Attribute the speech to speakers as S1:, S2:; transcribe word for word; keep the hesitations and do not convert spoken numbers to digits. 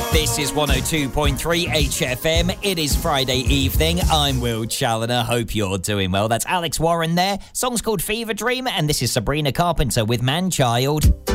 S1: This is one oh two point three H F M. It is Friday evening. I'm Will Challoner. Hope you're doing well. That's Alex Warren there. Song's called Fever Dream, and this is Sabrina Carpenter with Man Child.